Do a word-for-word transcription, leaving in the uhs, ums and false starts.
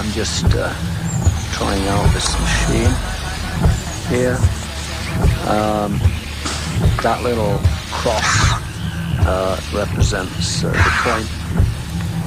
I'm just uh, trying out this machine here. Um, that little cross uh, represents uh, the coin.